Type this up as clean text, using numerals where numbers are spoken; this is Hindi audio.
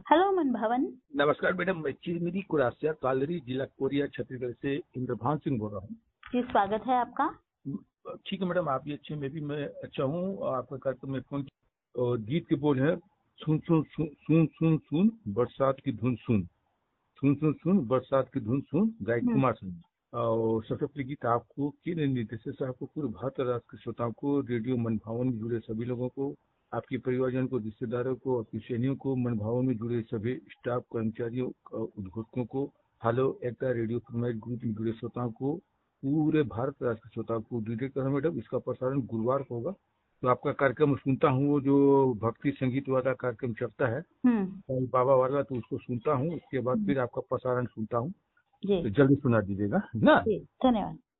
हेलो मन भवन। नमस्कार मैडम, मैं चिरमिरी कुरासिया कालरी जिला कोरिया छत्तीसगढ़ से इंद्रभान सिंह बोल रहा हूँ। जी स्वागत है आपका। ठीक है मैडम, आप भी अच्छे, मैं अच्छा हूँ। आपका कार्यक्रम में फोन और गीत के बोल है, सुन सुन सुन सुन सुन सुन बरसात की धुन सुन, सुन सुन सुन बरसात की धुन सुन, गायक कुमार सिंह। और सबसे पहले गीत आपको के निर्देश से आपको पूरे भारत राष्ट्र के श्रोताओं को, रेडियो मन भावन में जुड़े सभी लोगों को, आपके परिवारजन को, रिश्तेदारों को, आपकी सैनियों को, मन भावन में जुड़े सभी स्टाफ कर्मचारियों, उद्घोषकों को, हेलो एकता रेडियो फॉर्मेट ग्रुप में जुड़े श्रोताओं को, पूरे भारत राष्ट्र के श्रोताओं को डिटेक्ट करना मैडम। इसका प्रसारण गुरुवार को होगा। तो आपका कार्यक्रम सुनता हूँ, वो जो भक्ति संगीत वाला कार्यक्रम चलता है बाबा वाला, तो उसको सुनता हूँ। उसके बाद फिर आपका प्रसारण सुनता हूँ। तो जल्दी सुना दीजिएगा ना। धन्यवाद।